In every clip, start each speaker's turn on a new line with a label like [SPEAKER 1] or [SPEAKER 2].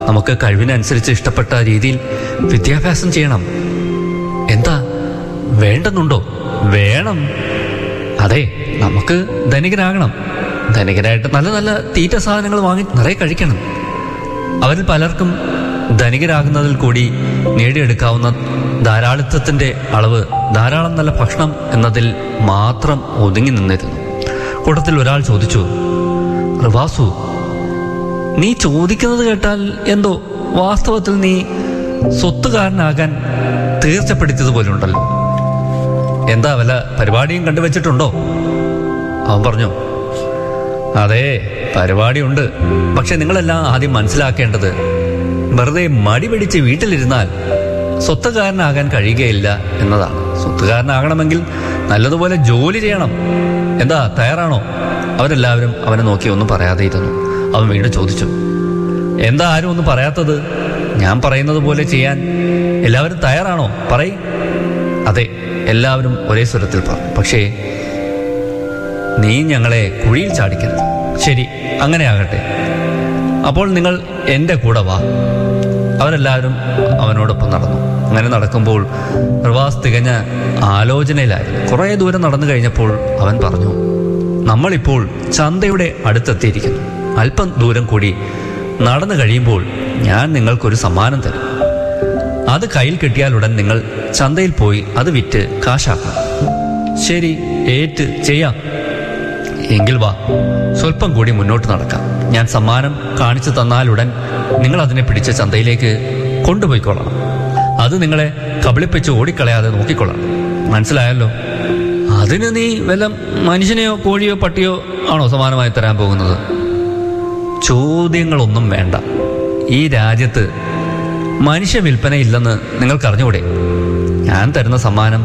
[SPEAKER 1] നമുക്ക് കഴിവിനനുസരിച്ച് ഇഷ്ടപ്പെട്ട രീതിയിൽ വിദ്യാഭ്യാസം ചെയ്യണം. എന്താ വേണ്ടെന്നുണ്ടോ? വേണം. അതെ, നമുക്ക് ധനികരാകണം. ധനികരായിട്ട് നല്ല നല്ല തീറ്റ സാധനങ്ങൾ വാങ്ങി നിറയെ കഴിക്കണം. അവരിൽ പലർക്കും ധനികരാകുന്നതിൽ കൂടി നേടിയെടുക്കാവുന്ന ധാരാളിത്തത്തിന്റെ അളവ് ധാരാളം നല്ല ഭക്ഷണം എന്നതിൽ മാത്രം ഒതുങ്ങി നിന്നിരുന്നു. കൂട്ടത്തിൽ ഒരാൾ ചോദിച്ചു, റിവാസു, നീ ചോദിക്കുന്നത് കേട്ടാൽ എന്തോ വാസ്തവത്തിൽ നീ സ്വത്തുകാരനാകാൻ തീർച്ചപ്പെടുത്തിയതുപോലെ ഉണ്ടല്ലോ. എന്താ വല്ല പരിപാടിയും കണ്ടുവച്ചിട്ടുണ്ടോ? അവൻ പറഞ്ഞു, അതെ, പരിപാടിയുണ്ട്. പക്ഷെ നിങ്ങളെല്ലാം ആദ്യം മനസ്സിലാക്കേണ്ടത്, വെറുതെ മടി പിടിച്ച് വീട്ടിലിരുന്നാൽ സ്വത്തുകാരനാകാൻ കഴിയുകയില്ല എന്നതാണ്. സ്വത്തുകാരനാകണമെങ്കിൽ നല്ലതുപോലെ ജോലി ചെയ്യണം. എന്താ, തയ്യാറാണോ? അവരെല്ലാവരും അവനെ നോക്കി ഒന്നും പറയാതെ ഇരുന്നു. അവൻ വീണ്ടും ചോദിച്ചു, എന്താ ആരും ഒന്നും പറയാത്തത്? ഞാൻ പറയുന്നത് പോലെ ചെയ്യാൻ എല്ലാവരും തയ്യാറാണോ? പറയ്. അതെ, എല്ലാവരും ഒരേ സ്വരത്തിൽ പറഞ്ഞു. പക്ഷേ നീ ഞങ്ങളെ കുഴിയിൽ ചാടിക്കരുത്. ശരി, അങ്ങനെ ആകട്ടെ. അപ്പോൾ നിങ്ങൾ എൻ്റെ കൂടെ വാ. അവരെല്ലാവരും അവനോടൊപ്പം നടന്നു. അങ്ങനെ നടക്കുമ്പോൾ റിവാസ് തികഞ്ഞ ആലോചനയിലായിരുന്നു. കുറേ ദൂരം നടന്നു കഴിഞ്ഞപ്പോൾ അവൻ പറഞ്ഞു, നമ്മളിപ്പോൾ ചന്തയുടെ അടുത്തെത്തിയിരിക്കുന്നു. അല്പം ദൂരം കൂടി നടന്നു കഴിയുമ്പോൾ ഞാൻ നിങ്ങൾക്കൊരു സമ്മാനം തരും. അത് കയ്യിൽ കിട്ടിയാലുടൻ നിങ്ങൾ ചന്തയിൽ പോയി അത് വിറ്റ് കാശാക്കണം. ശരി, ഏറ്റ് ചെയ്യാം. എങ്കിൽ വാ, സ്വല്പം കൂടി മുന്നോട്ട് നടക്കാം. ഞാൻ സമ്മാനം കാണിച്ചു തന്നാലുടൻ നിങ്ങൾ അതിനെ പിടിച്ച് ചന്തയിലേക്ക് കൊണ്ടുപോയിക്കൊള്ളണം. അത് നിങ്ങളെ കബളിപ്പിച്ച് ഓടിക്കളയാതെ നോക്കിക്കൊള്ളണം. മനസ്സിലായല്ലോ? അതിന് നീ വല്ല മനുഷ്യനെയോ കോഴിയോ പട്ടിയോ ആണോ സമ്മാനമായി തരാൻ പോകുന്നത്? ചോദ്യങ്ങളൊന്നും വേണ്ട. ഈ രാജ്യത്ത് മനുഷ്യ വിൽപ്പനയില്ലെന്ന് നിങ്ങൾക്കറിഞ്ഞൂടെ? ഞാൻ തരുന്ന സമ്മാനം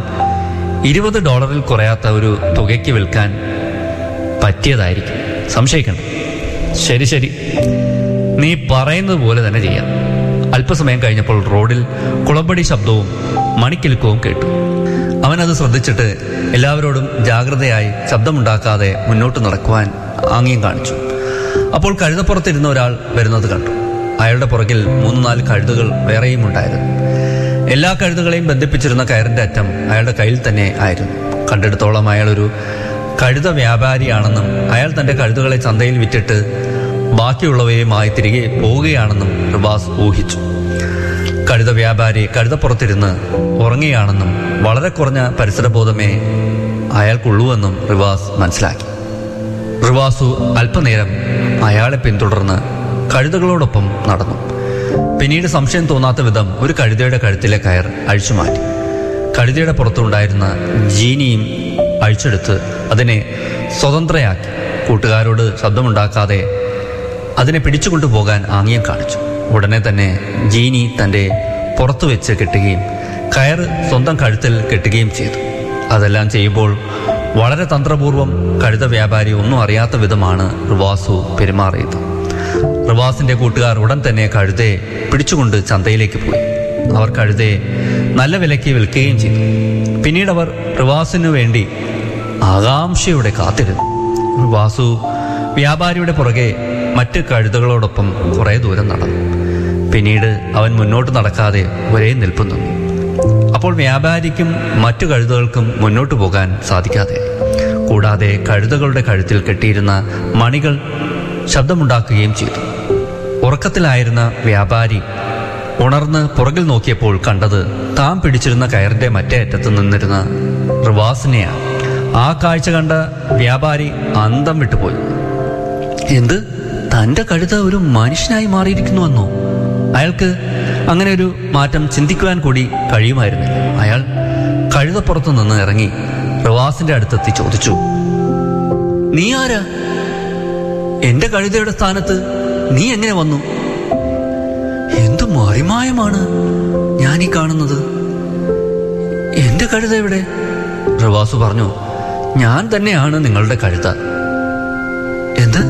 [SPEAKER 1] $20 കുറയാത്ത ഒരു തുകയ്ക്ക് വിൽക്കാൻ പറ്റിയതായിരിക്കും. സംശയിക്കണം. ശരി ശരി, നീ പറയുന്നത് പോലെ തന്നെ ചെയ്യാം. അല്പസമയം കഴിഞ്ഞപ്പോൾ റോഡിൽ കുളമ്പടി ശബ്ദവും മണിക്കിലുക്കവും കേട്ടു. അവനത് ശ്രദ്ധിച്ചിട്ട് എല്ലാവരോടും ജാഗ്രതയായി ശബ്ദമുണ്ടാക്കാതെ മുന്നോട്ട് നടക്കുവാൻ ആംഗ്യം കാണിച്ചു. അപ്പോൾ കഴുതപ്പുറത്തിരുന്ന ഒരാൾ വരുന്നത് കണ്ടു. അയാളുടെ പുറകിൽ 3-4 കഴുതുകൾ വേറെയും ഉണ്ടായിരുന്നു. എല്ലാ കഴുതുകളെയും ബന്ധിപ്പിച്ചിരുന്ന കയറിന്റെ അറ്റം അയാളുടെ കയ്യിൽ തന്നെ ആയിരുന്നു. കണ്ടെടുത്തോളം അയാളൊരു കഴുത വ്യാപാരിയാണെന്നും അയാൾ തന്റെ കഴുതുകളെ ചന്തയിൽ വിറ്റിട്ട് ബാക്കിയുള്ളവയുമായി തിരികെ പോവുകയാണെന്നും റിവാസ് ഊഹിച്ചു. കഴുത വ്യാപാരി കഴുതപ്പുറത്തിരുന്ന് ഉറങ്ങുകയാണെന്നും വളരെ കുറഞ്ഞ പരിസരബോധമേ അയാൾക്കുള്ളൂവെന്നും റിവാസ് മനസ്സിലാക്കി. റിവാസു അല്പനേരം അയാളെ പിന്തുടർന്ന് കഴുതകളോടൊപ്പം നടന്നു. പിന്നീട് സംശയം തോന്നാത്ത വിധം ഒരു കഴുതയുടെ കഴുത്തിലെ കയർ അഴിച്ചുമാറ്റി. കഴുതയുടെ പുറത്തുണ്ടായിരുന്ന ജീനിയും അഴിച്ചെടുത്ത് അതിനെ സ്വതന്ത്രയാക്കി. കൂട്ടുകാരോട് ശബ്ദമുണ്ടാക്കാതെ അതിനെ പിടിച്ചുകൊണ്ടുപോകാൻ ആംഗ്യം കാണിച്ചു. ഉടനെ തന്നെ ജീനി തൻ്റെ പുറത്തു വെച്ച് കെട്ടുകയും കയർ സ്വന്തം കഴുത്തിൽ കെട്ടുകയും ചെയ്തു. അതെല്ലാം ചെയ്യുമ്പോൾ വളരെ തന്ത്രപൂർവ്വം കഴുത വ്യാപാരി ഒന്നും അറിയാത്ത വിധമാണ് റിവാസു പെരുമാറിയത്. റിവാസിന്റെ കൂട്ടുകാർ ഉടൻ തന്നെ കഴുതയെ പിടിച്ചുകൊണ്ട് ചന്തയിലേക്ക് പോയി. അവർ കഴുതയെ നല്ല വിലയ്ക്ക് വിൽക്കുകയും ചെയ്തു. പിന്നീട് അവർ റിവാസിനു വേണ്ടി ആകാംക്ഷയോടെ കാത്തിരുന്നു. റിവാസു വ്യാപാരിയുടെ പുറകെ മറ്റ് കഴുതകളോടൊപ്പം കുറേ ദൂരം നടന്നു. പിന്നീട് അവൻ മുന്നോട്ട് നടക്കാതെ ഒരേ നിൽപ്പ് നിന്നു. അപ്പോൾ വ്യാപാരിക്കും മറ്റു കഴുതകൾക്കും മുന്നോട്ട് പോകാൻ സാധിക്കാതെ, കൂടാതെ കഴുതകളുടെ കഴുത്തിൽ കെട്ടിയിരുന്ന മണികൾ ശബ്ദമുണ്ടാക്കുകയും ചെയ്തു. ഉറക്കത്തിലായിരുന്ന വ്യാപാരി ഉണർന്ന് പുറകിൽ നോക്കിയപ്പോൾ കണ്ടത് താൻ പിടിച്ചിരുന്ന കയറിന്റെ മറ്റേ അറ്റത്ത് നിന്നിരുന്ന റിവാസിനെയാണ്. ആ കാഴ്ച കണ്ട വ്യാപാരി അന്തം വിട്ടുപോയി. എന്ത്, തന്റെ കഴുത ഒരു മനുഷ്യനായി മാറിയിരിക്കുന്നുവെന്നോ? അയാൾക്ക് അങ്ങനെ ഒരു മാറ്റം ചിന്തിക്കുവാൻ കൂടി കഴിയുമായിരുന്നില്ല. അയാൾ കഴുതപ്പുറത്തു നിന്ന് ഇറങ്ങി റിവാസിന്റെ അടുത്തെത്തി ചോദിച്ചു, നീ ആരാ? എന്റെ കഴുതയുടെ സ്ഥാനത്ത് നീ എങ്ങനെ വന്നു? എന്തു മറിമായമാണ് ഞാനീ കാണുന്നത്. എന്റെ കഴുത എവിടെ? റിവാസു പറഞ്ഞു, ഞാൻ തന്നെയാണ് നിങ്ങളുടെ കഴുത. എന്ത്,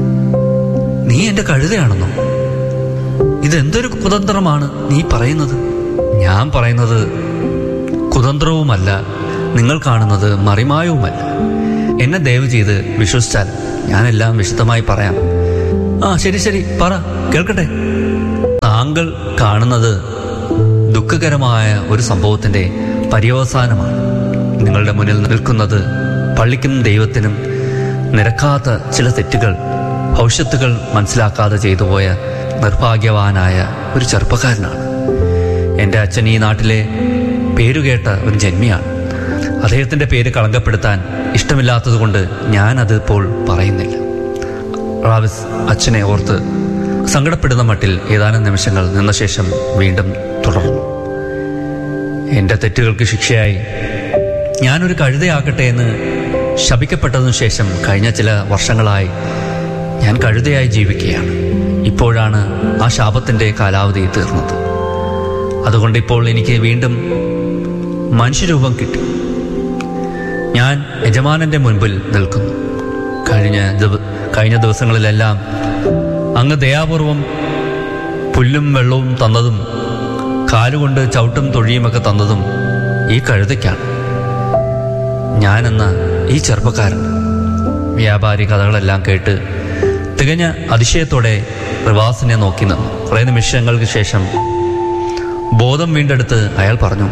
[SPEAKER 1] നീ എന്റെ കഴുതയാണെന്നോ? ഇതെന്തൊരു കുതന്ത്രമാണ് നീ പറയുന്നത്? ഞാൻ പറയുന്നത് കുതന്ത്രവുമല്ല, നിങ്ങൾ കാണുന്നത് മറിമായവുമല്ല. എന്നെ ദയവ് ചെയ്ത് വിശ്വസിച്ചാൽ ഞാനെല്ലാം വിശദമായി പറയാം. ആ ശരി ശരി, പറ, കേൾക്കട്ടെ. താങ്കൾ കാണുന്നത് ദുഃഖകരമായ ഒരു സംഭവത്തിൻ്റെ പര്യവസാനമാണ്. നിങ്ങളുടെ മുന്നിൽ നിൽക്കുന്നത് പള്ളിക്കും ദൈവത്തിനും നിരക്കാത്ത ചില തെറ്റുകൾ, ഭവിഷ്യത്തുകൾ മനസ്സിലാക്കാതെ ചെയ്തു പോയ നിർഭാഗ്യവാനായ ഒരു ചെറുപ്പക്കാരനാണ്. എൻ്റെ അച്ഛൻ ഈ നാട്ടിലെ പേരുകേട്ട ഒരു ജന്മിയാണ്. അദ്ദേഹത്തിൻ്റെ പേര് കളങ്കപ്പെടുത്താൻ ഇഷ്ടമില്ലാത്തതുകൊണ്ട് ഞാനത് ഇപ്പോൾ പറയുന്നില്ല. റാവിസ് അച്ഛനെ ഓർത്ത് സങ്കടപ്പെടുന്ന മട്ടിൽ ഏതാനും നിമിഷങ്ങൾ നിന്ന ശേഷം വീണ്ടും തുടർന്നു. എൻ്റെ തെറ്റുകൾക്ക് ശിക്ഷയായി ഞാനൊരു കഴുതയാകട്ടെ എന്ന് ശപിക്കപ്പെട്ടതിനു ശേഷം കഴിഞ്ഞ ചില വർഷങ്ങളായി ഞാൻ കഴുതയായി ജീവിക്കുകയാണ്. ഇപ്പോഴാണ് ആ ശാപത്തിൻ്റെ കാലാവധി തീർന്നത്. അതുകൊണ്ട് ഇപ്പോൾ എനിക്ക് വീണ്ടും മനുഷ്യരൂപം കിട്ടി. ഞാൻ യജമാനൻ്റെ മുൻപിൽ നിൽക്കുന്നു. കഴിഞ്ഞ ദിവസങ്ങളിലെല്ലാം അങ്ങ് ദയാപൂർവം പുല്ലും വെള്ളവും തന്നതും കാലുകൊണ്ട് ചവിട്ടും തൊഴിയുമൊക്കെ തന്നതും ഈ കഴുതയ്ക്കാണ്. ഞാനെന്ന ഈ ചെറുപ്പക്കാരൻ. വ്യാപാരി കഥകളെല്ലാം കേട്ട് തികഞ്ഞ അതിശയത്തോടെ റിവാസിനെ നോക്കി നിന്നു. കുറേ നിമിഷങ്ങൾക്ക് ശേഷം ബോധം വീണ്ടെടുത്ത് അയാൾ പറഞ്ഞു,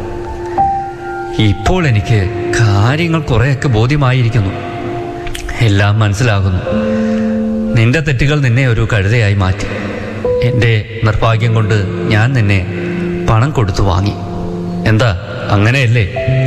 [SPEAKER 1] ഇപ്പോൾ എനിക്ക് കാര്യങ്ങൾ കുറേയൊക്കെ ബോധ്യമായിരിക്കുന്നു. എല്ലാം മനസ്സിലാകുന്നു. നിന്റെ തെറ്റുകൾ നിന്നെ ഒരു കഴുതയായി മാറ്റി. എൻ്റെ നിർഭാഗ്യം കൊണ്ട് ഞാൻ നിന്നെ പണം കൊടുത്തു വാങ്ങി. എന്താ, അങ്ങനെയല്ലേ?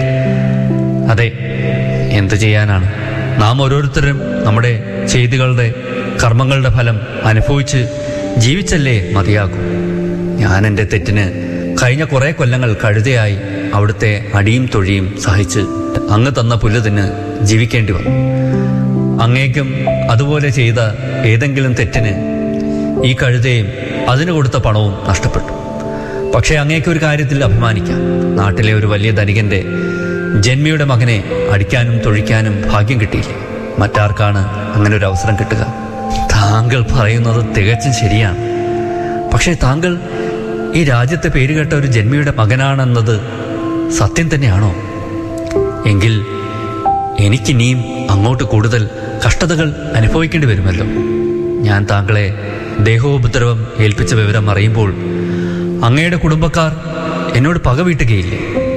[SPEAKER 1] അതെ, എന്തു ചെയ്യാനാണ്? നാം ഓരോരുത്തരും നമ്മുടെ ചെയ്തികളുടെ കർമ്മങ്ങളുടെ ഫലം അനുഭവിച്ച് ജീവിച്ചല്ലേ മതിയാകും. ഞാൻ എൻ്റെ തെറ്റിന് കഴിഞ്ഞ കുറേ കൊല്ലങ്ങൾ കഴുതയായി അവിടുത്തെ അടിയും തൊഴിയും സഹിച്ച് അങ്ങ് തന്ന പുല്ല് തിന്ന് ജീവിക്കേണ്ടി വന്നു. അങ്ങേക്കും അതുപോലെ ചെയ്ത ഏതെങ്കിലും തെറ്റിന് ഈ കഴുതയും അതിന് കൊടുത്ത പണവും നഷ്ടപ്പെട്ടു. പക്ഷേ അങ്ങേക്ക് ഒരു കാര്യത്തിൽ അഭിമാനിക്കാം. നാട്ടിലെ ഒരു വലിയ ധനികന്റെ ജന്മിയുടെ മകനെ അടിക്കാനും തൊഴിക്കാനും ഭാഗ്യം കിട്ടിയില്ലേ? മറ്റാർക്കാണ് അങ്ങനെ ഒരു അവസരം കിട്ടുക? താങ്കൾ പറയുന്നത് തികച്ചും ശരിയാണ്. പക്ഷേ താങ്കൾ ഈ രാജ്യത്തെ പേരുകേട്ട ഒരു ജന്മിയുടെ മകനാണെന്നത് സത്യം തന്നെയാണോ? എങ്കിൽ എനിക്കിനിയും അങ്ങോട്ട് കൂടുതൽ കഷ്ടതകൾ അനുഭവിക്കേണ്ടി വരുമല്ലോ. ഞാൻ താങ്കളെ ദേഹോപദ്രവം ഏൽപ്പിച്ച വിവരം അറിയുമ്പോൾ അങ്ങയുടെ കുടുംബക്കാർ എന്നോട് പക വീട്ടുകയില്ലേ?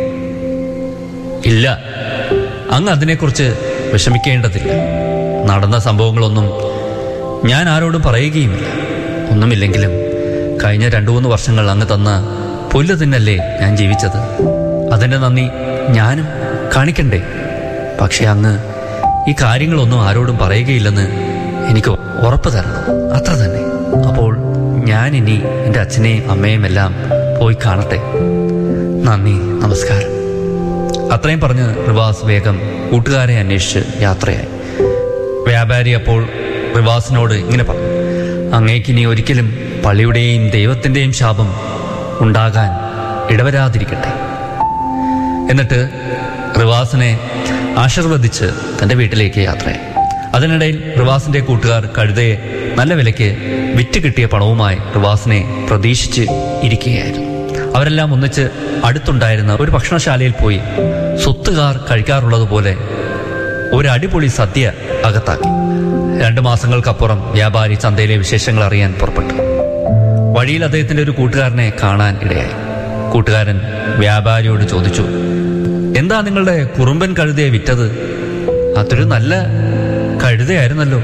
[SPEAKER 1] ഇല്ല, അങ്ങ് അതിനെക്കുറിച്ച് വിഷമിക്കേണ്ടതില്ല. നടന്ന സംഭവങ്ങളൊന്നും ഞാൻ ആരോടും പറയുകയുമില്ല. ഒന്നുമില്ലെങ്കിലും കഴിഞ്ഞ 2-3 വർഷങ്ങൾ അങ്ങ് തന്ന പുല്ല് തിന്നല്ലേ ഞാൻ ജീവിച്ചത്. അതിൻ്റെ നന്ദി ഞാനും കാണിക്കണ്ടേ? പക്ഷെ അങ്ങ് ഈ കാര്യങ്ങളൊന്നും ആരോടും പറയുകയില്ലെന്ന് എനിക്ക് ഉറപ്പ് തരണം, അത്ര തന്നെ. അപ്പോൾ ഞാനിനി എൻ്റെ അച്ഛനെയും അമ്മയും എല്ലാം പോയി കാണട്ടെ. നന്ദി, നമസ്കാരം. അത്രയും പറഞ്ഞ് റിവാസ് വേഗം കൂട്ടുകാരെ അന്വേഷിച്ച് യാത്രയായി. വ്യാപാരി അപ്പോൾ റിവാസിനോട് ഇങ്ങനെ പറഞ്ഞു, അങ്ങേക്കിനി ഒരിക്കലും പള്ളിയുടെയും ദൈവത്തിൻ്റെയും ശാപം ഉണ്ടാകാൻ ഇടവരാതിരിക്കട്ടെ. എന്നിട്ട് റിവാസിനെ ആശീർവദിച്ച് തൻ്റെ വീട്ടിലേക്ക് യാത്രയായി. അതിനിടയിൽ റിവാസിൻ്റെ കൂട്ടുകാർ കഴുതയെ നല്ല വിലയ്ക്ക് വിറ്റ് കിട്ടിയ പണവുമായി റിവാസിനെ പ്രതീക്ഷിച്ച് ഇരിക്കുകയായിരുന്നു. അവരെല്ലാം ഒന്നിച്ച് അടുത്തുണ്ടായിരുന്ന ഒരു ഭക്ഷണശാലയിൽ പോയി സ്വത്തുകാർ കഴിക്കാറുള്ളതുപോലെ ഒരു അടിപൊളി സദ്യ അകത്താക്കി. 2 മാസങ്ങൾക്കപ്പുറം വ്യാപാരി ചന്തയിലെ വിശേഷങ്ങൾ അറിയാൻ പുറപ്പെട്ടു. വഴിയിൽ അദ്ദേഹത്തിൻ്റെ ഒരു കൂട്ടുകാരനെ കാണാൻ ഇടയായി. കൂട്ടുകാരൻ വ്യാപാരിയോട് ചോദിച്ചു, എന്താ നിങ്ങളുടെ കുറുമ്പൻ കഴുതയെ വിറ്റത്? അതൊരു നല്ല കഴുതയായിരുന്നല്ലോ.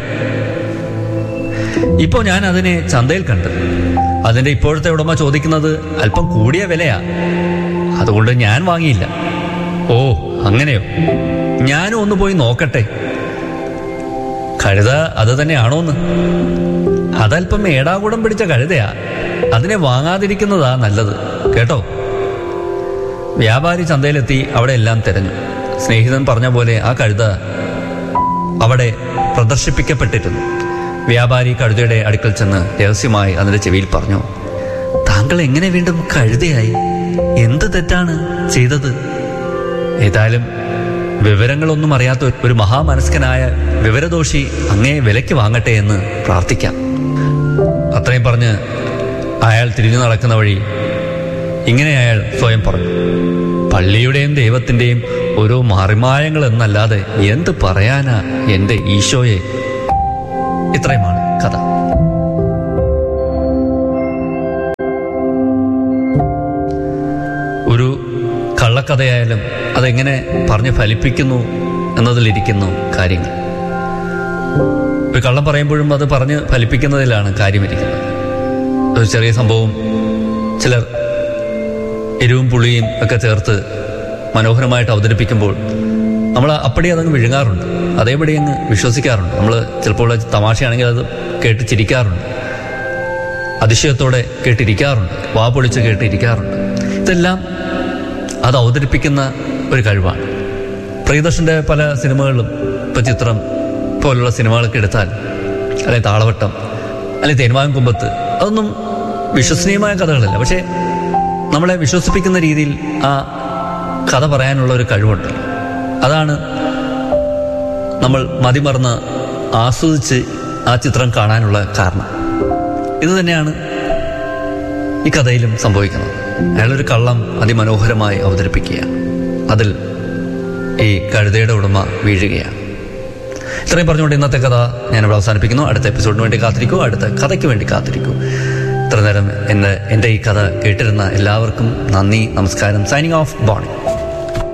[SPEAKER 1] ഇപ്പോൾ ഞാൻ അതിനെ ചന്തയിൽ കണ്ടു. അതിൻ്റെ ഇപ്പോഴത്തെ ഉടമ ചോദിക്കുന്നത് അല്പം കൂടിയ വിലയാ. അതുകൊണ്ട് ഞാൻ വാങ്ങിയില്ല. ഓ, അങ്ങനെയോ? ഞാനും ഒന്ന് പോയി നോക്കട്ടെ. കഴുത അത് തന്നെയാണോന്ന്? അതല്പം ഏടാകൂടം പിടിച്ച കഴുതയാ. അതിനെ വാങ്ങാതിരിക്കുന്നതാ നല്ലത് കേട്ടോ. വ്യാപാരി ചന്തയിലെത്തി അവിടെ എല്ലാം തിരഞ്ഞു. സ്നേഹിതൻ പറഞ്ഞ പോലെ ആ കഴുത അവിടെ പ്രദർശിപ്പിക്കപ്പെട്ടിരുന്നു. വ്യാപാരി കഴുതയുടെ അടുക്കൽ ചെന്ന് രഹസ്യമായി അതിന്റെ ചെവിയിൽ പറഞ്ഞു, താങ്കൾ എങ്ങനെ വീണ്ടും കഴുതയായി? എന്ത് തെറ്റാണ് ചെയ്തത്? ഏതായാലും വിവരങ്ങളൊന്നും അറിയാത്ത ഒരു മഹാമനസ്കനായ വിവരദോഷി അങ്ങേ വിലയ്ക്ക് വാങ്ങട്ടെ എന്ന് പ്രാർത്ഥിക്കാം. അത്രയും പറഞ്ഞ് അയാൾ തിരിഞ്ഞു നടക്കുന്ന വഴി ഇങ്ങനെ അയാൾ സ്വയം പറഞ്ഞു, പള്ളിയുടെയും ദൈവത്തിൻ്റെയും ഓരോ മറിമായങ്ങൾ എന്നല്ലാതെ എന്ത് പറയാനാ എൻ്റെ ഈശോയെ. ഇത്രയുമാണ് കഥ. ഒരു കള്ളക്കഥയായാലും അതെങ്ങനെ പറഞ്ഞ് ഫലിപ്പിക്കുന്നു എന്നതിലിരിക്കുന്നു കാര്യങ്ങൾ. ഒരു കള്ളം പറയുമ്പോഴും അത് പറഞ്ഞ് ഫലിപ്പിക്കുന്നതിലാണ് കാര്യമിരിക്കുന്നത്. ഒരു ചെറിയ സംഭവം ചിലർ എരിവും പുളിയും ഒക്കെ ചേർത്ത് മനോഹരമായിട്ട് അവതരിപ്പിക്കുമ്പോൾ നമ്മൾ അപ്പടി അതങ്ങ് വിഴുങ്ങാറുണ്ട്, അതേപടി അങ്ങ് വിശ്വസിക്കാറുണ്ട്. നമ്മൾ ചിലപ്പോൾ തമാശയാണെങ്കിൽ അത് കേട്ട് ചിരിക്കാറുണ്ട്, അതിശയത്തോടെ കേട്ടിരിക്കാറുണ്ട്, വാ പൊളിച്ച് കേട്ടിരിക്കാറുണ്ട്. ഇതെല്ലാം അത് അവതരിപ്പിക്കുന്ന ഒരു കഴിവാണ്. പ്രിയദർശൻ്റെ പല സിനിമകളിലും, ഇപ്പോൾ ചിത്രം പോലുള്ള സിനിമകളൊക്കെ എടുത്താൽ, അല്ലെങ്കിൽ താളവട്ടം, അല്ലെങ്കിൽ തേന്മാവിൻ കുമ്പത്ത്, അതൊന്നും വിശ്വസനീയമായ കഥകളല്ല. പക്ഷേ നമ്മളെ വിശ്വസിപ്പിക്കുന്ന രീതിയിൽ ആ കഥ പറയാനുള്ള ഒരു കഴിവുണ്ട്. അതാണ് നമ്മൾ മതിമറന്ന് ആസ്വദിച്ച് ആ ചിത്രം കാണാനുള്ള കാരണം. ഇത് തന്നെയാണ് ഈ കഥയിലും സംഭവിക്കുന്നത്. അയാളൊരു കള്ളം അതിമനോഹരമായി അവതരിപ്പിക്കുകയാണ്, അതിൽ ഈ കഴുതയുടെ ഉടമ വീഴുകയാണ്. ഇത്രയും പറഞ്ഞുകൊണ്ട് ഇന്നത്തെ കഥ ഞാനിവിടെ അവസാനിപ്പിക്കുന്നു. അടുത്ത എപ്പിസോഡിന് വേണ്ടി കാത്തിരിക്കൂ, അടുത്ത കഥയ്ക്ക് വേണ്ടി കാത്തിരിക്കൂ. ഇത്ര നേരം എൻ്റെ ഈ കഥ കേട്ടിരുന്ന എല്ലാവർക്കും നന്ദി, നമസ്കാരം. Signing off, Boney.